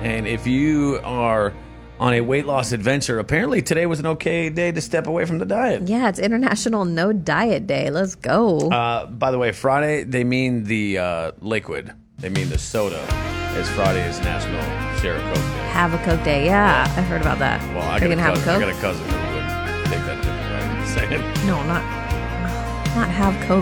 And if you are on a weight loss adventure, apparently today was an okay day to step away from the diet. Yeah, it's International No Diet Day. Let's go. By the way, Friday, they mean the liquid. They mean the soda, as Friday is National Share a Coke Day. Have a Coke Day. Yeah, I heard about that. Well, Are you going to have a Coke? I got a cousin who would take that a different way. Say it. No, not have Coke